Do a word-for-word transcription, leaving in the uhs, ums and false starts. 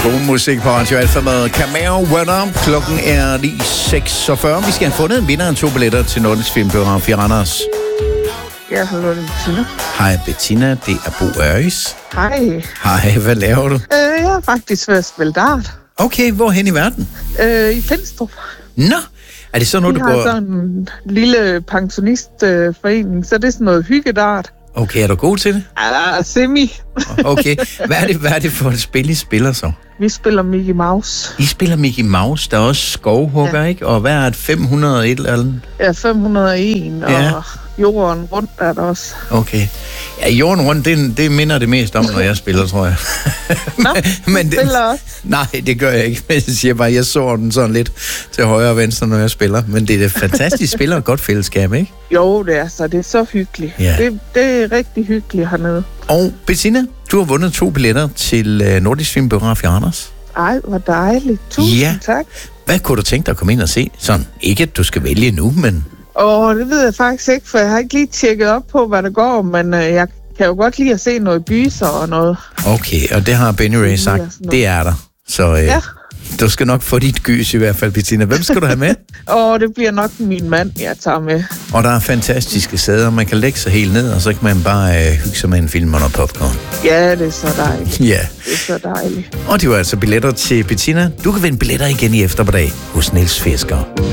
God musik på Radio Alfa med Camaro Weather. Klokken er lige seksogfyrre. Vi skal have fundet en vinder af to billetter til Nordisk Filmbiograf i Randers. Ja, hallo, det er Bettina. Hej Bettina, det er Bo Øris. Hej. Hej, hvad laver du? Øh, jeg er faktisk ved at spille dart. Okay, hvorhen i verden? Øh, I Finstrup. Nå, er det så noget, Vi du har går... sådan en lille pensionistforening, så det er sådan noget hyggedart. Okay, er du god til det? Ja, semi. Okay, hvad er det, hvad er det for et spil, I spiller så? Vi spiller Mickey Mouse. I spiller Mickey Mouse, der er også skovhugger, ja. Ikke? Og hvad er det, fem hundrede og et eller andet? Ja, fem hundrede og en, ja. Og jorden rundt er der også. Okay. Ja, jorden rundt, det, det minder det mest om, når jeg spiller, tror jeg. Nå, men det, spiller også? Nej, det gør jeg ikke. Jeg siger bare, jeg så den sådan lidt til højre og venstre, når jeg spiller. Men det er et fantastisk spil og et godt fællesskab, ikke? Jo, det er så. Det er så hyggeligt. Ja. Det, det er rigtig hyggeligt hernede. Og Bettina, du har vundet to billetter til uh, Nordisk Filmbiograf i Randers. Ej, hvor dejligt. Tusind ja. tak. Hvad kunne du tænke dig at komme ind og se? Sådan, ikke at du skal vælge nu, men... Åh, det ved jeg faktisk ikke, for jeg har ikke lige tjekket op på, hvad der går, men øh, jeg kan jo godt lide at se noget byser og noget. Okay, og det har Benny Ray sagt, det er der. Så øh, ja. Du skal nok få dit gys i hvert fald, Bettina. Hvem skal du have med? Åh, det bliver nok min mand, jeg tager med. Og der er fantastiske sæder, man kan lægge sig helt ned, og så kan man bare øh, hygge sig med en film og noget popcorn. Ja, det er så dejligt. Ja. Det er så dejligt. Og det var altså billetter til Bettina. Du kan vinde billetter igen i eftermiddag hos Niels Fisker.